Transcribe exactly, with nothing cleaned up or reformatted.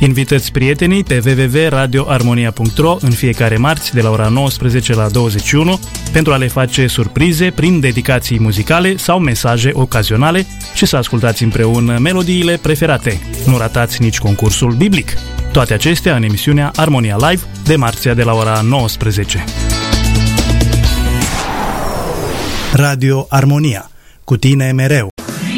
Invitați prietenii pe w w w punct radio armonia punct r o în fiecare marți de la ora nouăsprezece la douăzeci și unu pentru a le face surprize prin dedicații muzicale sau mesaje ocazionale și să ascultați împreună melodiile preferate. Nu ratați nici concursul biblic. Toate acestea în emisiunea Armonia Live de marțea de la ora nouăsprezece. Radio Armonia. Cu tine mereu.